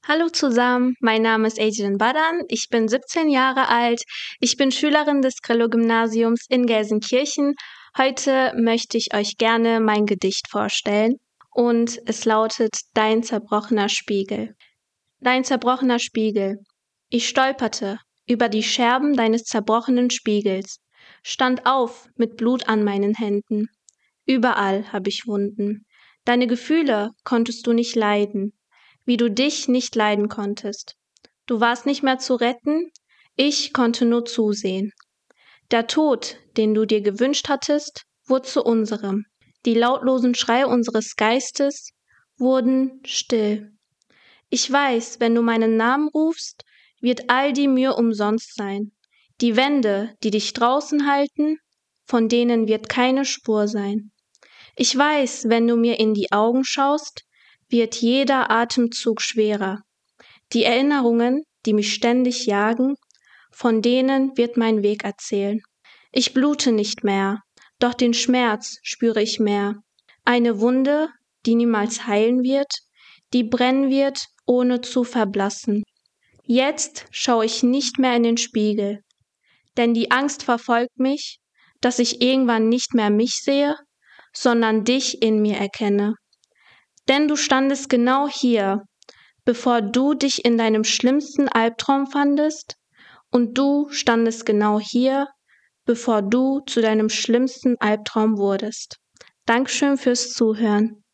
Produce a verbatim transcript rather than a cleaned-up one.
Hallo zusammen, mein Name ist Ejin Badan, ich bin siebzehn Jahre alt, ich bin Schülerin des Grillo-Gymnasiums in Gelsenkirchen. Heute möchte ich euch gerne mein Gedicht vorstellen und es lautet Dein zerbrochener Spiegel. Dein zerbrochener Spiegel. Ich stolperte über die Scherben deines zerbrochenen Spiegels, stand auf mit Blut an meinen Händen. Überall hab ich Wunden. Deine Gefühle konntest du nicht leiden, wie du dich nicht leiden konntest. Du warst nicht mehr zu retten, ich konnte nur zusehen. Der Tod, den du dir gewünscht hattest, wurde zu unserem. Die lautlosen Schreie unseres Geistes wurden still. Ich weiß, wenn du meinen Namen rufst, wird all die Mühe umsonst sein. Die Wände, die dich draußen halten, von denen wird keine Spur sein. Ich weiß, wenn du mir in die Augen schaust, wird jeder Atemzug schwerer. Die Erinnerungen, die mich ständig jagen, von denen wird mein Weg erzählen. Ich blute nicht mehr, doch den Schmerz spüre ich mehr. Eine Wunde, die niemals heilen wird, die brennen wird, ohne zu verblassen. Jetzt schaue ich nicht mehr in den Spiegel, denn die Angst verfolgt mich, dass ich irgendwann nicht mehr mich sehe, sondern dich in mir erkenne. Denn du standest genau hier, bevor du dich in deinem schlimmsten Albtraum fandest, und du standest genau hier, bevor du zu deinem schlimmsten Albtraum wurdest. Dankeschön fürs Zuhören.